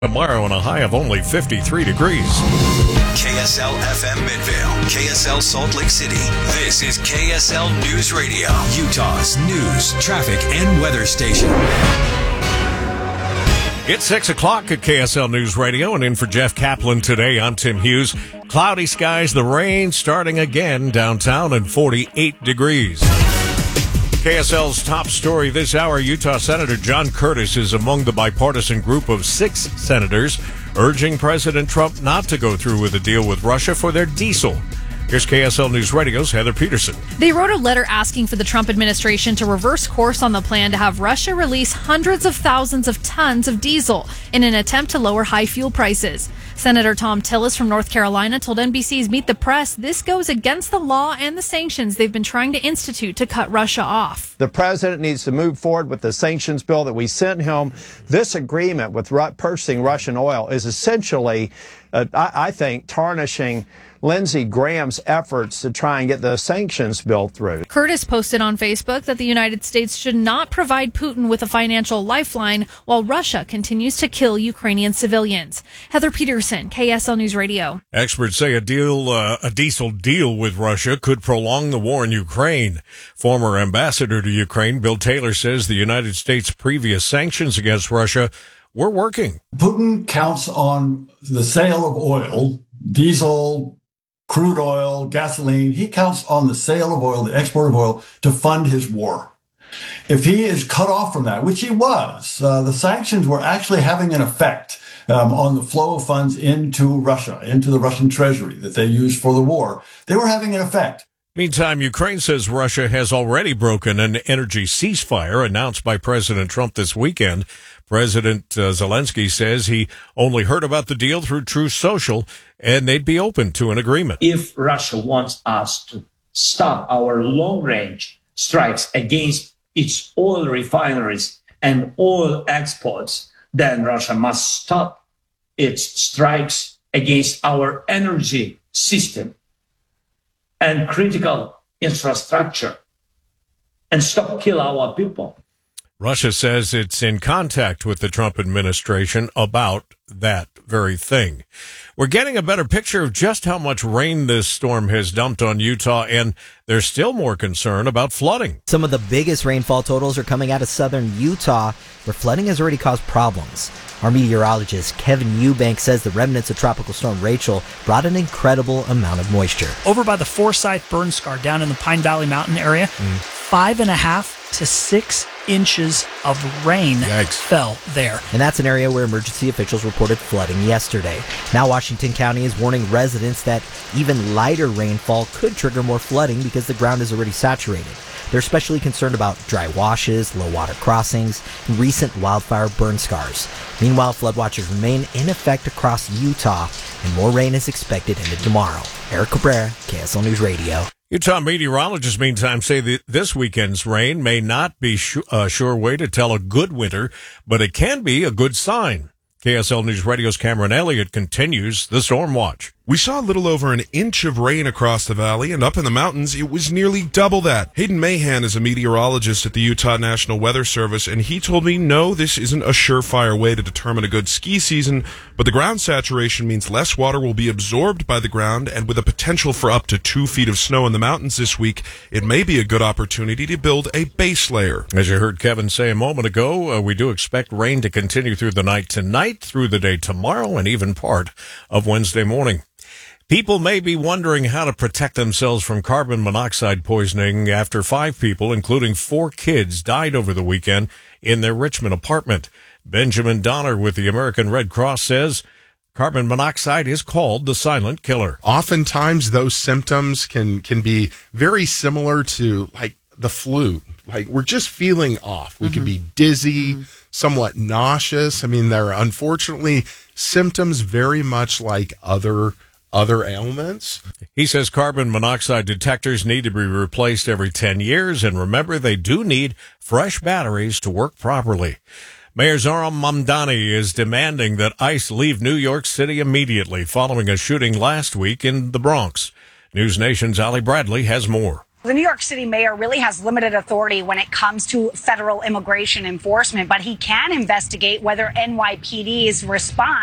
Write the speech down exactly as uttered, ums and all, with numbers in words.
Tomorrow on a high of only fifty-three degrees. K S L F M Midvale, K S L Salt Lake City. This is K S L News Radio, Utah's news, traffic, and weather station. It's six o'clock at K S L News Radio, and in for Jeff Kaplan today, I'm Tim Hughes. Cloudy skies, the rain starting again downtown and forty-eight degrees. K S L's top story this hour, Utah Senator John Curtis is among the bipartisan group of six senators urging President Trump not to go through with a deal with Russia for their diesel. Here's K S L News Radio's Heather Peterson. They wrote a letter asking for the Trump administration to reverse course on the plan to have Russia release hundreds of thousands of tons of diesel in an attempt to lower high fuel prices. Senator Thom Tillis from North Carolina told N B C's Meet the Press this goes against the law and the sanctions they've been trying to institute to cut Russia off. The president needs to move forward with the sanctions bill that we sent him. This agreement with Ru- purchasing Russian oil is essentially, uh, I, I think, tarnishing Lindsey Graham's efforts to try and get the sanctions bill through. Curtis posted on Facebook that the United States should not provide Putin with a financial lifeline while Russia continues to kill Ukrainian civilians. Heather Peterson, K S L News Radio. Experts say a deal, uh, a diesel deal with Russia could prolong the war in Ukraine. Former ambassador to Ukraine, Bill Taylor, says the United States' previous sanctions against Russia were working. Putin counts on the sale of oil, diesel, crude oil, gasoline. He counts on the sale of oil, the export of oil, to fund his war. If he is cut off from that, which he was, uh, the sanctions were actually having an effect um, on the flow of funds into Russia, into the Russian treasury that they used for the war. They were having an effect. Meantime, Ukraine says Russia has already broken an energy ceasefire announced by President Trump this weekend. President uh, Zelensky says he only heard about the deal through Truth Social, and they'd be open to an agreement. If Russia wants us to stop our long-range strikes against its oil refineries and oil exports, then Russia must stop its strikes against our energy system and critical infrastructure and stop kill our people. Russia says it's in contact with the Trump administration about that very thing. We're getting a better picture of just how much rain this storm has dumped on Utah, and there's still more concern about flooding. Some of the biggest rainfall totals are coming out of southern Utah, where flooding has already caused problems. Our meteorologist Kevin Eubank says the remnants of Tropical Storm Rachel brought an incredible amount of moisture. Over by the Forsyth burn scar down in the Pine Valley Mountain area, mm. five and a half to six inches of rain Yikes. fell there. And that's an area where emergency officials reported flooding yesterday. Now Washington County is warning residents that even lighter rainfall could trigger more flooding because the ground is already saturated. They're especially concerned about dry washes, low water crossings, and recent wildfire burn scars. Meanwhile, flood watches remain in effect across Utah, and more rain is expected into tomorrow. Eric Cabrera, K S L News Radio. Utah meteorologists, meantime, say that this weekend's rain may not be a sure way to tell a good winter, but it can be a good sign. K S L News Radio's Cameron Elliott continues the storm watch. We saw a little over an inch of rain across the valley, and up in the mountains, it was nearly double that. Hayden Mahan is a meteorologist at the Utah National Weather Service, and he told me, no, this isn't a surefire way to determine a good ski season, but the ground saturation means less water will be absorbed by the ground, and with a potential for up to two feet of snow in the mountains this week, it may be a good opportunity to build a base layer. As you heard Kevin say a moment ago, uh, we do expect rain to continue through the night tonight, through the day tomorrow, and even part of Wednesday morning. People may be wondering how to protect themselves from carbon monoxide poisoning after five people, including four kids, died over the weekend in their Richmond apartment. Benjamin Donner with the American Red Cross says carbon monoxide is called the silent killer. Oftentimes those symptoms can, can be very similar to like the flu. Like we're just feeling off. We mm-hmm. could be dizzy, mm-hmm. somewhat nauseous. I mean, there are unfortunately symptoms very much like other other ailments. He says carbon monoxide detectors need to be replaced every ten years, and remember, they do need fresh batteries to work properly. Mayor Zohran Mamdani is demanding that ICE leave New York City immediately following a shooting last week in the Bronx. News Nation's Ali Bradley has more. The New York City mayor really has limited authority when it comes to federal immigration enforcement, but he can investigate whether N Y P D's response